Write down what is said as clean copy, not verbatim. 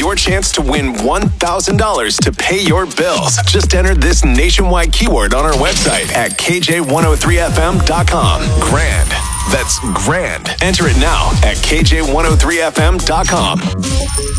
your chance to win $1,000 to pay your bills. Just enter this nationwide keyword on our website at KJ103FM.com. Grand. That's grand. Enter it now at KJ103FM.com.